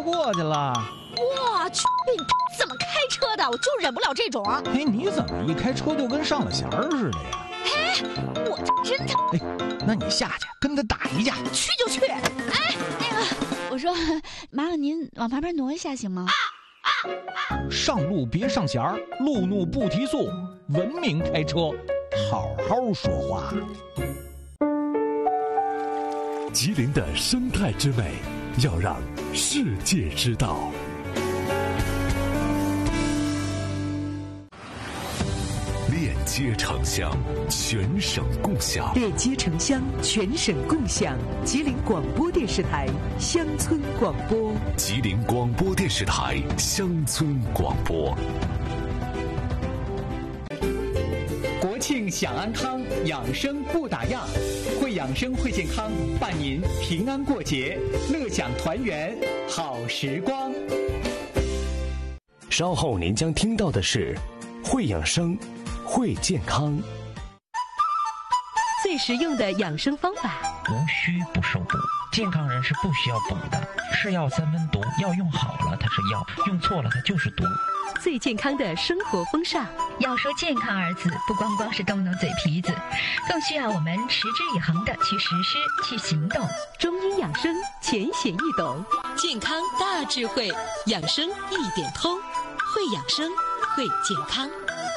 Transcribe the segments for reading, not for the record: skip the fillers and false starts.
过去了。 我去，你怎么开车的？我就忍不了这种啊！ 哎，你怎么一开车就跟上了弦儿似的呀？ 哎，我真的…… 哎，那你下去跟他打一架。 去就去。哎，那个，我说，麻烦您往旁边挪一下行吗？ 上路别上弦儿，路怒不提速，文明开车，好好说话。 吉林的生态之美，要让世界知道。链接城乡，全省共享。 链接城乡，全省共享。吉林广播电视台乡村广播。 吉林广播电视台乡村广播。 国庆享安康，养生不打烊。会养生会健康，伴您平安过节，乐享团圆好时光。 稍后您将听到的是会养生会健康， 最实用的养生方法。 无需不受补，健康人是不需要补的。是药三分毒，药用好了它是药，用错了它就是毒。 最健康的生活风尚。 要说健康二字，不光光是动动嘴皮子，更需要我们持之以恒的去实施、去行动。 中医养生浅显易懂， 健康大智慧，养生一点通，会养生，会健康。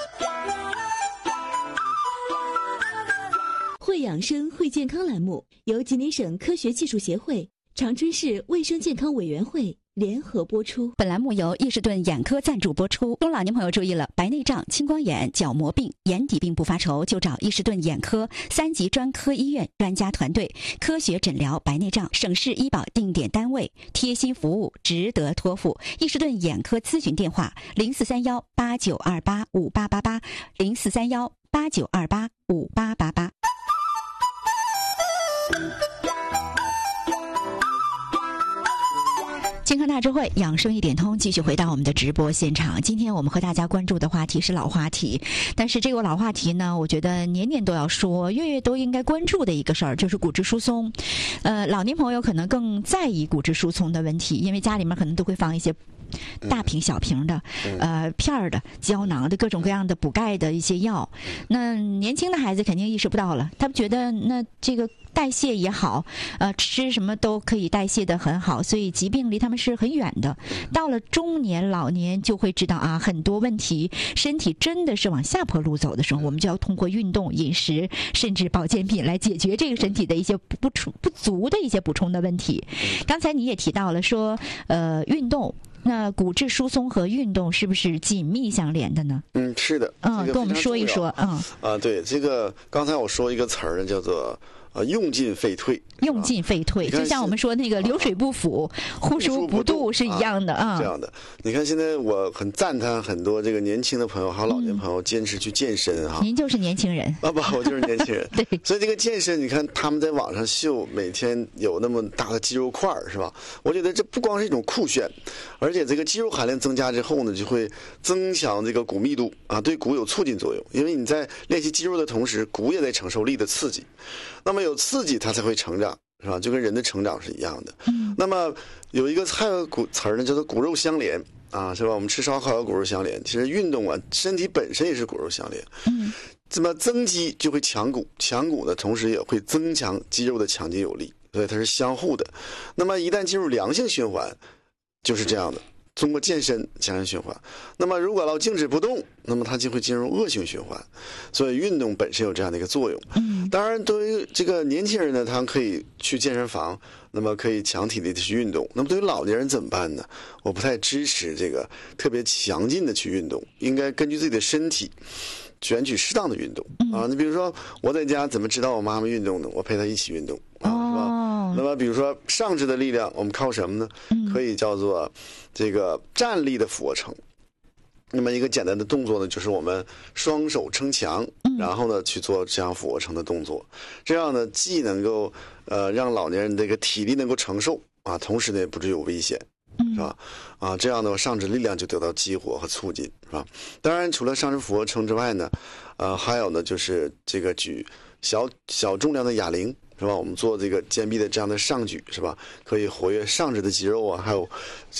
会养生，会健康栏目由吉林省科学技术协会、长春市卫生健康委员会联合播出。 本栏目由伊士顿眼科赞助播出。中老年朋友注意了，白内障、青光眼、角膜病、眼底病不发愁，就找伊士顿眼科3级专科医院专家团队，科学诊疗白内障，省市医保定点单位，贴心服务，值得托付。伊士顿眼科咨询电话：043189285888 043189285888。健康大智慧，养生一点通，继续回到我们的直播现场。今天我们和大家关注的话题是老话题，但是这个老话题呢，我觉得年年都要说，月月都应该关注的一个事儿，就是骨质疏松。老年朋友可能更在意骨质疏松的问题，因为家里面可能都会放一些大瓶小瓶的片儿的胶囊的各种各样的补钙的一些药。那年轻的孩子肯定意识不到了，他们觉得那这个代谢也好，吃什么都可以代谢得很好，所以疾病离他们是很远的。到了中年老年就会知道啊，很多问题身体真的是往下坡路走的时候，我们就要通过运动、饮食甚至保健品来解决这个身体的一些不足的一些补充的问题。刚才你也提到了说运动，那骨质疏松和运动是不是紧密相连的呢？ 是的。 跟我们说一说。 对，这个刚才我说一个词儿呢，叫做用进废退。 用进废退，就像我们说那个流水不腐，户枢不度是一样的啊。 这样的，你看现在我很赞叹很多这个年轻的朋友还有老年朋友坚持去健身哈。 您就是年轻人啊？不，我就是年轻人。 对， 所以这个健身，你看他们在网上秀，每天有那么大的肌肉块是吧？我觉得这不光是一种酷炫，而且这个肌肉含量增加之后呢，就会增强这个骨密度啊，对骨有促进作用。因为你在练习肌肉的同时，骨也在承受力的刺激，那么有刺激它才会成长。是吧？就跟人的成长是一样的。那么有一个还有个词儿呢，叫做骨肉相连啊，是吧？我们吃烧烤有骨肉相连，其实运动啊，身体本身也是骨肉相连。这么增肌就会强骨，强骨呢，同时也会增强肌肉的强劲有力，所以它是相互的。那么一旦进入良性循环，就是这样的。通过健身强身循环，那么如果要静止不动，那么它就会进入恶性循环。所以运动本身有这样的一个作用。当然对于这个年轻人呢，他可以去健身房，那么可以强体力的去运动。那么对于老年人怎么办呢？我不太支持这个特别强劲的去运动，应该根据自己的身体选取适当的运动啊。你比如说我在家怎么指导我妈妈运动呢？我陪她一起运动啊，是吧？那么比如说上肢的力量，我们靠什么呢？可以叫做这个站立的俯卧撑。那么一个简单的动作呢，就是我们双手撑墙，然后呢去做这样俯卧撑的动作。这样呢既能够让老年人这个体力能够承受啊，同时呢也不至于有危险。是吧？这样的话上肢力量就得到激活和促进，是吧？当然，除了上肢俯卧撑之外呢，还有呢就是这个举小重量的哑铃，是吧？我们做这个肩臂的这样的上举，是吧？可以活跃上肢的肌肉啊，还有